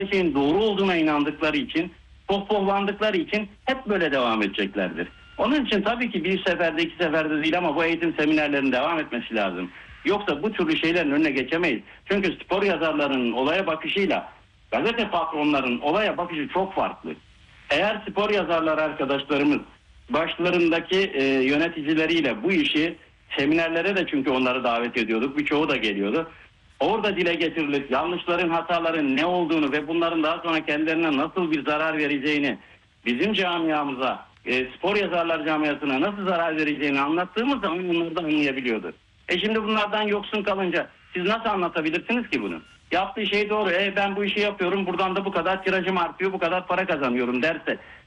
şeyin doğru olduğuna inandıkları için, pohpohlandıkları için hep böyle devam edeceklerdir. Onun için tabii ki bir seferde, iki seferde değil ama bu eğitim seminerlerinin devam etmesi lazım. Yoksa bu türlü şeylerin önüne geçemeyiz. Çünkü spor yazarlarının olaya bakışıyla gazete patronlarının olaya bakışı çok farklı. Eğer spor yazarları arkadaşlarımız başlarındaki yöneticileriyle bu işi seminerlere de, çünkü onları davet ediyorduk, birçoğu da geliyordu. Orada dile getirilip yanlışların, hataların ne olduğunu ve bunların daha sonra kendilerine nasıl bir zarar vereceğini, bizim camiamıza, spor yazarlar camiasına nasıl zarar vereceğini anlattığımız zaman bunları da anlayabiliyordu. Şimdi bunlardan yoksun kalınca siz nasıl anlatabilirsiniz ki bunu? Yaptığı şey doğru. Ben bu işi yapıyorum, buradan da bu kadar tirajım artıyor, bu kadar para kazanıyorum derse